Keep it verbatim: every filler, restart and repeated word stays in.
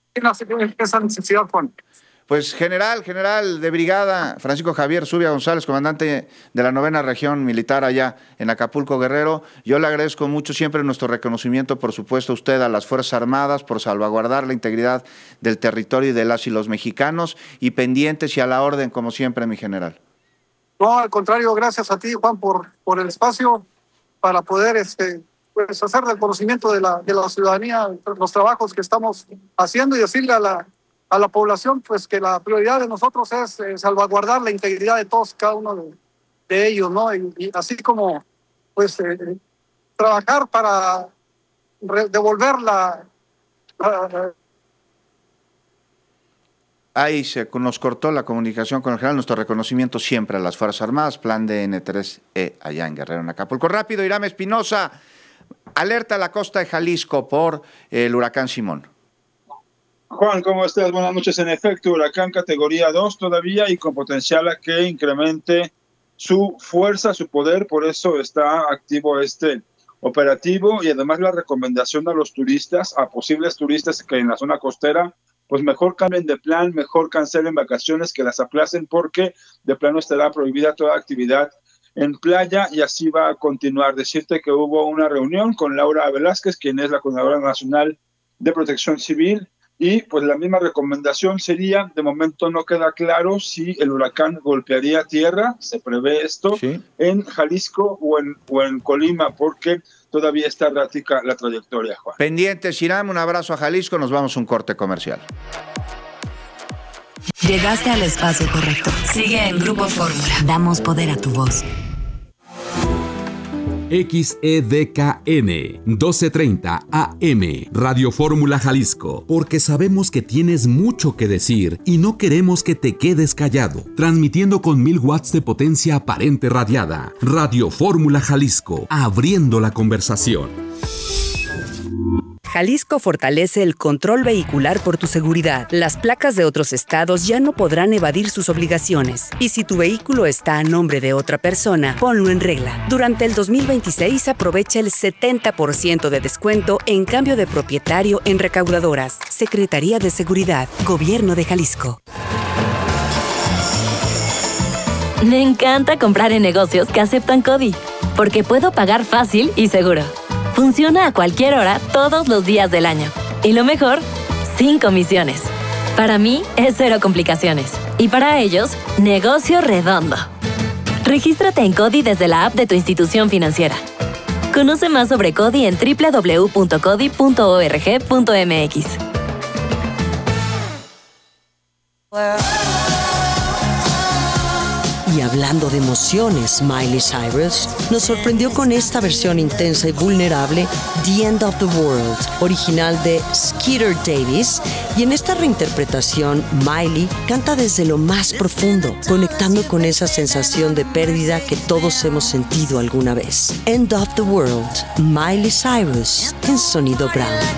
esa necesidad, Juan. Pues general, general de brigada, Francisco Javier Zubia González, comandante de la novena región militar allá en Acapulco, Guerrero. Yo le agradezco mucho siempre nuestro reconocimiento, por supuesto, a usted, a las Fuerzas Armadas, por salvaguardar la integridad del territorio y de las y los mexicanos, y pendientes y a la orden, como siempre, mi general. No, al contrario, gracias a ti, Juan, por, por el espacio para poder este, pues, hacer del conocimiento de la, de la ciudadanía los trabajos que estamos haciendo y decirle a la a la población, pues que la prioridad de nosotros es eh, salvaguardar la integridad de todos, cada uno de, de ellos, ¿no? Y, y así como, pues, eh, trabajar para re- devolver la... Uh, Ahí se nos cortó la comunicación con el general. Nuestro reconocimiento siempre a las Fuerzas Armadas, plan D N tres E allá en Guerrero, en Acapulco. Rápido, Irán Espinosa, alerta a la costa de Jalisco por el huracán Simón. Juan, ¿cómo estás? Buenas noches. En efecto, huracán categoría dos todavía y con potencial a que incremente su fuerza, su poder, por eso está activo este operativo y además la recomendación a los turistas, a posibles turistas que en la zona costera, pues mejor cambien de plan, mejor cancelen vacaciones, que las aplacen porque de plano estará prohibida toda actividad en playa y así va a continuar. Decirte que hubo una reunión con Laura Velázquez, quien es la Coordinadora Nacional de Protección Civil, y pues la misma recomendación sería, de momento no queda claro si el huracán golpearía tierra, se prevé esto, ¿sí?, en Jalisco o en, o en Colima, porque todavía está errática la trayectoria, Juan. Pendientes, Irán, un abrazo a Jalisco, nos vamos a un corte comercial. Llegaste al espacio correcto. Sigue en Grupo Fórmula. Damos poder a tu voz. X E D K N doce treinta A M Radio Fórmula Jalisco, porque sabemos que tienes mucho que decir y no queremos que te quedes callado. Transmitiendo con mil watts de potencia aparente radiada. Radio Fórmula Jalisco, abriendo la conversación. Jalisco fortalece el control vehicular por tu seguridad. Las placas de otros estados ya no podrán evadir sus obligaciones. Y si tu vehículo está a nombre de otra persona, ponlo en regla. Durante el dos mil veintiséis aprovecha el setenta por ciento de descuento en cambio de propietario en recaudadoras. Secretaría de Seguridad, Gobierno de Jalisco. Me encanta comprar en negocios que aceptan CODI, porque puedo pagar fácil y seguro. Funciona a cualquier hora, todos los días del año. Y lo mejor, sin comisiones. Para mí, es cero complicaciones. Y para ellos, negocio redondo. Regístrate en CODI desde la app de tu institución financiera. Conoce más sobre CODI en doble u doble u doble u punto codi punto org punto m x. Y hablando de emociones, Miley Cyrus nos sorprendió con esta versión intensa y vulnerable, The End of the World, original de Skeeter Davis, y en esta reinterpretación, Miley canta desde lo más profundo, conectando con esa sensación de pérdida que todos hemos sentido alguna vez. End of the World, Miley Cyrus, en Sonido Brown.